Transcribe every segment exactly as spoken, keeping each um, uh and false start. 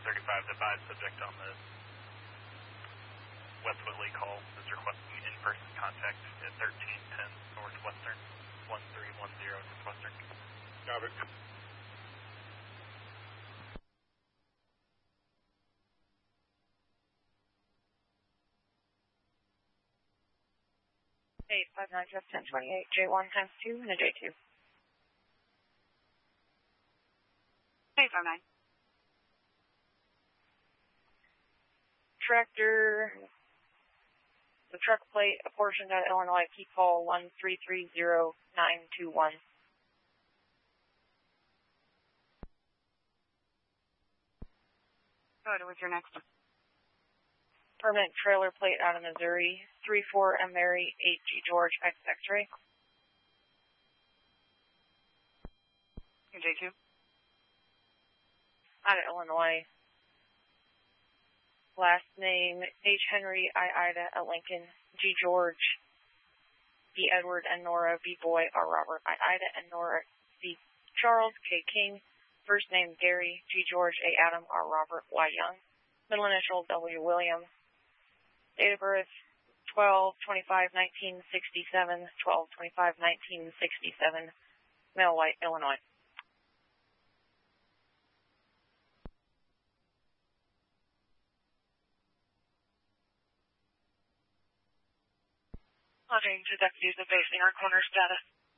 thirty-five, the five subject on the West Whitley call is requesting in-person contact at thirteen ten Northwestern, one three one zero Northwestern. Got it. eight five nine F ten twenty-eight, J one times two and a J two. eight five nine. Tractor, the truck plate apportioned at Illinois, key call one three three zero nine two one. Go ahead with your next. Permanent trailer plate out of Missouri, three four M Mary, eight G George, X X-ray. J two. Out of Illinois. Last name, H Henry, I Ida, at Lincoln, G George, B Edward, and Nora, B Boy, R Robert, I Ida, and Nora, C Charles, K King. First name, Gary, G George, A Adam, R Robert, Y Young. Middle initial, W William. Date of birth, twelve twenty-five nineteen sixty-seven, twelve twenty-five nineteen sixty-seven, male, white, Illinois. Audrey to deputies of basing our corner status.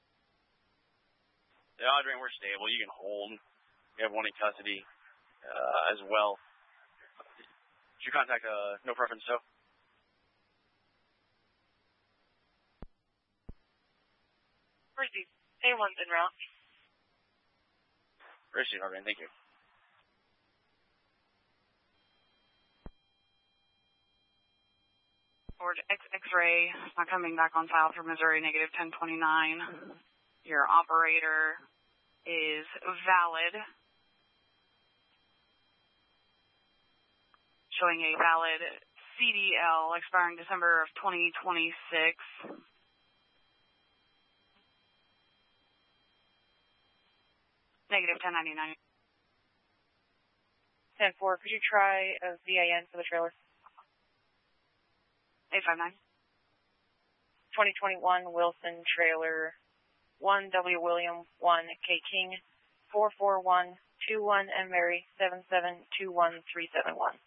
Yeah, Audrey, we're stable. You can hold. We have one in custody uh, as well. Did you contact uh, no preference, so? Receive. A one's en route. Receive, Audrey. Thank you. Forward X X-ray, not coming back on file for Missouri, negative ten twenty-nine. Your operator is valid. Showing a valid C D L expiring December of twenty twenty-six. Negative ten ninety-nine. ten four, could you try a V A N for the trailer? eight five nine. twenty twenty-one Wilson trailer, one W William, one K King, four four one two one M Mary, seven seven two one three seven one.